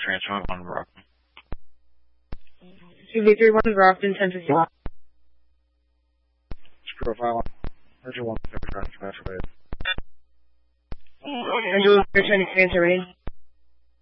transfer on Rockman. 2V31 Rockman 1051. Profile. Roger 1, transfer. And you're trying to transfer in?